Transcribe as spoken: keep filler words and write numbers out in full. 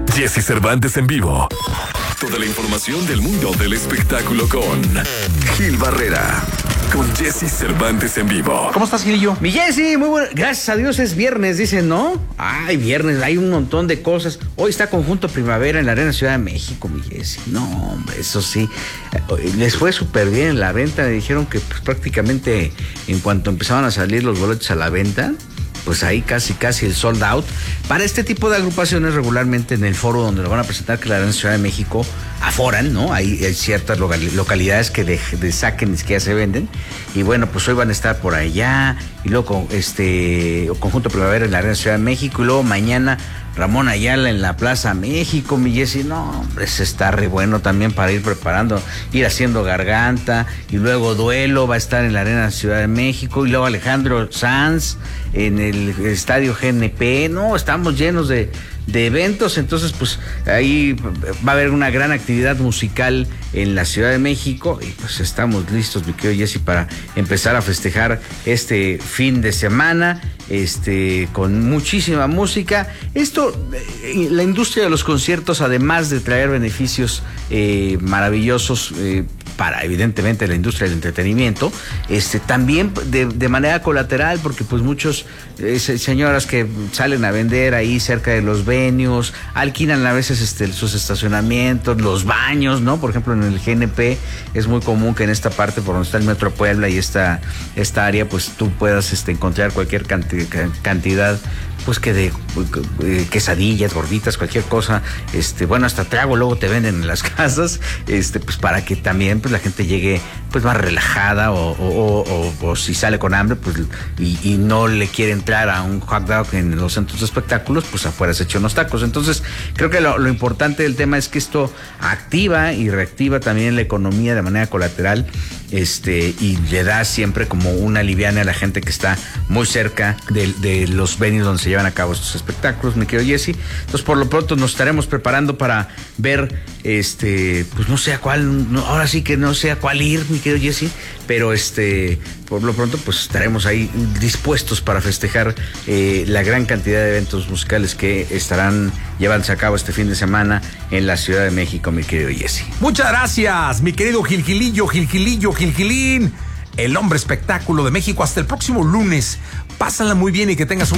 Jesse Cervantes en vivo. Toda la información del mundo del espectáculo con Gil Barrera. Con Jesse Cervantes en vivo. ¿Cómo estás, Gilillo? Mi Jesse, muy bueno. Gracias a Dios es viernes, dicen, ¿no? Ay, viernes, hay un montón de cosas. Hoy está Conjunto Primavera en la Arena Ciudad de México, mi Jesse. No, hombre, eso sí. Les fue súper bien en la venta. Me dijeron que pues, prácticamente en cuanto empezaban a salir los boletos a la venta, pues ahí casi casi el sold out. Para este tipo de agrupaciones regularmente en el foro donde lo van a presentar, que la Arena Ciudad de México, aforan, ¿no? Hay, hay ciertas localidades que de, de saquen que ya se venden. Y bueno, pues hoy van a estar por allá. Y luego este Conjunto Primavera en la Arena Ciudad de México. Y luego mañana Ramón Ayala en la Plaza México, mi Jesse. No, hombre, se está re bueno también para ir preparando, ir haciendo garganta. Y luego Duelo va a estar en la Arena Ciudad de México. Y luego Alejandro Sanz en el Estadio G N P. No, estamos llenos de, de eventos. Entonces, pues ahí va a haber una gran actividad musical en la Ciudad de México. Y pues estamos listos, mi querido Jesse, para empezar a festejar este fin de semana. Este, con muchísima música. Esto, eh, la industria de los conciertos, además de traer beneficios eh, maravillosos eh, para, evidentemente, la industria del entretenimiento, este, también de, de manera colateral, porque pues muchos eh, señoras que salen a vender ahí cerca de los venues, alquilan a veces este, sus estacionamientos, los baños, ¿no? Por ejemplo, en el G N P es muy común que en esta parte, por donde está el Metro Puebla y esta, esta área, pues tú puedas este, encontrar cualquier cantidad cantidad pues que de eh, quesadillas, gorditas, cualquier cosa, este, bueno, hasta trago luego te venden en las casas, este, pues para que también pues la gente llegue pues más relajada o, o, o, o, o si sale con hambre, pues y, y no le quiere entrar a un hot dog en los centros de espectáculos, pues afuera se echa unos tacos. Entonces, creo que lo, lo importante del tema es que esto activa y reactiva también la economía de manera colateral, este, y le da siempre como una liviana a la gente que está muy cerca de, de los venues donde se llevan a cabo estos espectáculos, mi querido Jesse. Entonces, por lo pronto nos estaremos preparando para ver, este, pues no sé a cuál, no, ahora sí que no sé a cuál ir, mi querido Jesse, pero este, por lo pronto, pues estaremos ahí dispuestos para festejar eh, la gran cantidad de eventos musicales que estarán llevándose a cabo este fin de semana en la Ciudad de México, mi querido Jesse. Muchas gracias, mi querido Gilgilillo, Gilgilillo, Gilgilín, el hombre espectáculo de México. Hasta el próximo lunes. Pásala muy bien y que tengas un